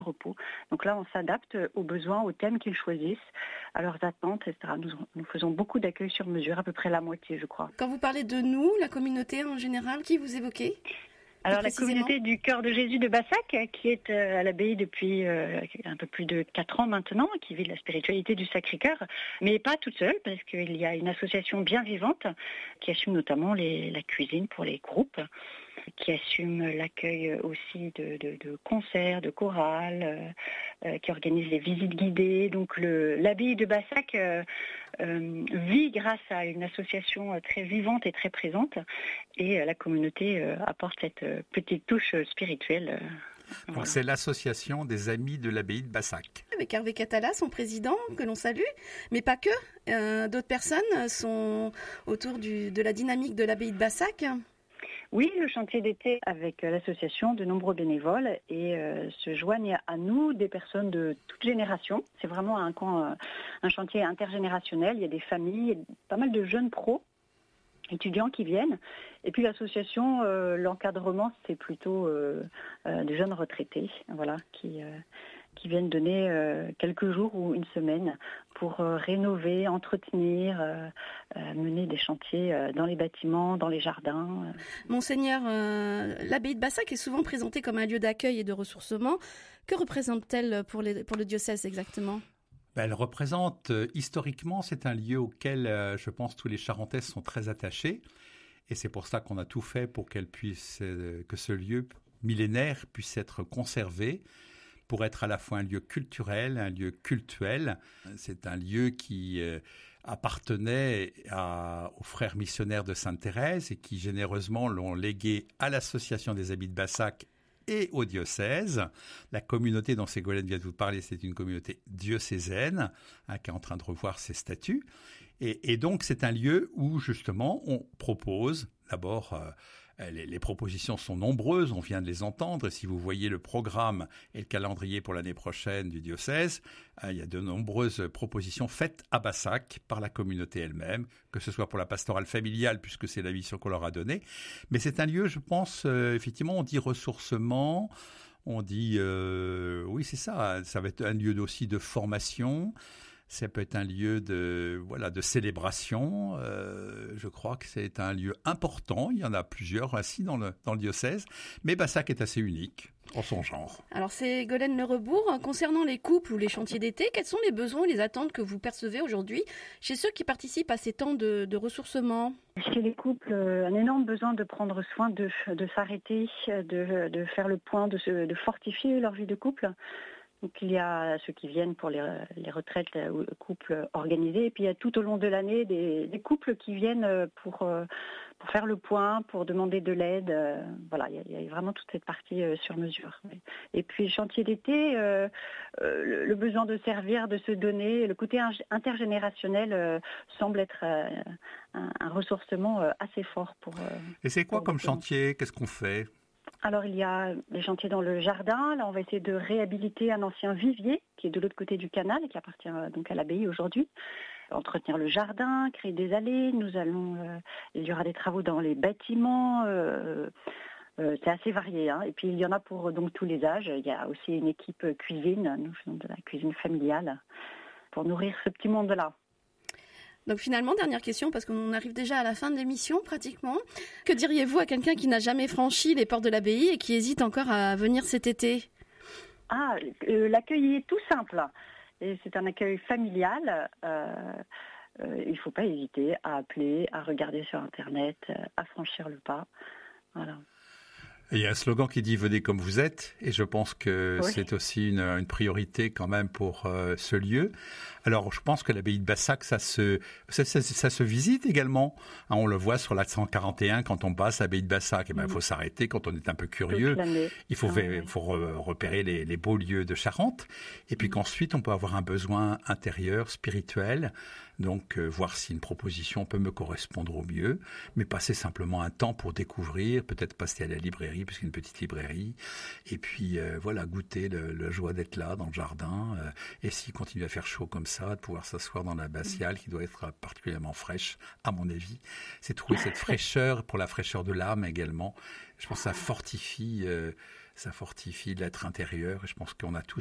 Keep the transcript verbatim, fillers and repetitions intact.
repos. Donc là, on s'adapte aux besoins, aux thèmes qu'ils choisissent, à leurs attentes, et cetera. Nous, nous faisons beaucoup d'accueil sur mesure, à peu près la moitié, je crois. Quand vous parlez de nous, la communauté en général, qui vous évoquez ? Alors la communauté du Cœur de Jésus de Bassac, qui est à l'abbaye depuis euh, un peu plus de quatre ans maintenant, qui vit de la spiritualité du Sacré-Cœur, mais pas toute seule, parce qu'il y a une association bien vivante qui assume notamment les, la cuisine pour les groupes, qui assume l'accueil aussi de, de, de concerts, de chorales, euh, qui organise les visites guidées. Donc le, l'abbaye de Bassac euh, euh, vit grâce à une association très vivante et très présente, et la communauté euh, apporte cette petite touche spirituelle. Euh, Donc voilà. C'est l'association des amis de l'abbaye de Bassac. Avec Hervé Catala, son président, que l'on salue, mais pas que. Euh, d'autres personnes sont autour du, de la dynamique de l'abbaye de Bassac. Oui, le chantier d'été avec l'association, de nombreux bénévoles, et euh, se joignent à nous des personnes de toute génération. C'est vraiment un, camp, un chantier intergénérationnel. Il y a des familles, pas mal de jeunes pros, étudiants qui viennent. Et puis l'association, euh, l'encadrement, c'est plutôt euh, euh, des jeunes retraités, voilà, qui, euh, qui viennent donner euh, quelques jours ou une semaine pour euh, rénover, entretenir, euh, euh, mener des chantiers euh, dans les bâtiments, dans les jardins. Monseigneur, euh, l'abbaye de Bassac est souvent présentée comme un lieu d'accueil et de ressourcement. Que représente-t-elle pour, les, pour le diocèse exactement ? Ben, elle représente, euh, historiquement, c'est un lieu auquel, euh, je pense, tous les Charentais sont très attachés. Et c'est pour ça qu'on a tout fait pour qu'elle puisse, euh, que ce lieu millénaire puisse être conservé, pour être à la fois un lieu culturel, un lieu cultuel. C'est un lieu qui euh, appartenait à, aux frères missionnaires de Sainte-Thérèse et qui généreusement l'ont légué à l'association des Amis de Bassac et au diocèse. La communauté dont Ségolène vient de vous parler, c'est une communauté diocésaine, hein, qui est en train de revoir ses statuts. Et, et donc, c'est un lieu où, justement, on propose, d'abord, euh, les, les propositions sont nombreuses, on vient de les entendre. Et si vous voyez le programme et le calendrier pour l'année prochaine du diocèse, hein, il y a de nombreuses propositions faites à Bassac par la communauté elle-même, que ce soit pour la pastorale familiale, puisque c'est la mission qu'on leur a donnée. Mais c'est un lieu, je pense, euh, effectivement, on dit ressourcement, on dit, euh, oui, c'est ça, ça va être un lieu aussi de formation. Ça peut être un lieu de voilà de célébration. Euh, je crois que c'est un lieu important. Il y en a plusieurs ainsi dans le dans le diocèse, mais Bassac est assez unique en son genre. Alors c'est Ségolène Le Rebourg. Concernant les couples ou les chantiers d'été, quels sont les besoins et les attentes que vous percevez aujourd'hui chez ceux qui participent à ces temps de, de ressourcement ? Chez les couples, un énorme besoin de prendre soin, de, de s'arrêter, de, de faire le point, de, se, de fortifier leur vie de couple. Donc il y a ceux qui viennent pour les, les retraites ou couples organisés, et puis il y a tout au long de l'année des, des couples qui viennent pour, pour faire le point, pour demander de l'aide. Voilà, il y a, il y a vraiment toute cette partie sur mesure. Et puis le chantier d'été, euh, le, le besoin de servir, de se donner, le côté intergénérationnel euh, semble être euh, un, un ressourcement assez fort pour... Euh, et c'est quoi comme chantier ? Qu'est-ce qu'on fait ? Alors il y a des chantiers dans le jardin. Là, on va essayer de réhabiliter un ancien vivier qui est de l'autre côté du canal et qui appartient donc à l'abbaye aujourd'hui. Entretenir le jardin, créer des allées. Nous allons, euh, il y aura des travaux dans les bâtiments. Euh, euh, c'est assez varié, hein. Et puis il y en a pour donc tous les âges. Il y a aussi une équipe cuisine. Nous faisons de la cuisine familiale pour nourrir ce petit monde-là. Donc finalement, dernière question, parce qu'on arrive déjà à la fin de l'émission pratiquement. Que diriez-vous à quelqu'un qui n'a jamais franchi les portes de l'abbaye et qui hésite encore à venir cet été ? Ah, euh, l'accueil est tout simple. Et c'est un accueil familial. Euh, euh, il ne faut pas hésiter à appeler, à regarder sur Internet, à franchir le pas. Voilà. Il y a un slogan qui dit « Venez comme vous êtes » et je pense que oui. C'est aussi une, une priorité quand même pour euh, ce lieu. Alors, je pense que l'abbaye de Bassac, ça se, ça, ça, ça se visite également. Hein, on le voit sur la cent quarante et un quand on passe à l'abbaye de Bassac. Et ben, il mmh. faut s'arrêter quand on est un peu curieux. Il faut, ah, v- oui. faut re- repérer les, les beaux lieux de Charente. Et puis mmh. qu'ensuite, on peut avoir un besoin intérieur, spirituel. Donc, euh, voir si une proposition peut me correspondre au mieux. Mais passer simplement un temps pour découvrir, peut-être passer à la librairie, puisqu'il y a une petite librairie. Et puis, euh, voilà, goûter le, le joie d'être là, dans le jardin. Euh, et s'il continue à faire chaud comme ça, de pouvoir s'asseoir dans la abbatiale qui doit être particulièrement fraîche, à mon avis. C'est trouver cette fraîcheur pour la fraîcheur de l'âme également. Je pense que ça fortifie euh, ça fortifie l'être intérieur. Et je pense qu'on a tous